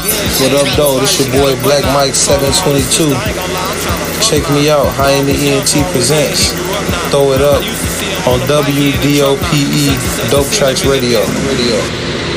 What up, though? This your boy Black Mike 722. Check me out. High in the ENT presents. Throw it up on WDOPE Dope Tracks Radio.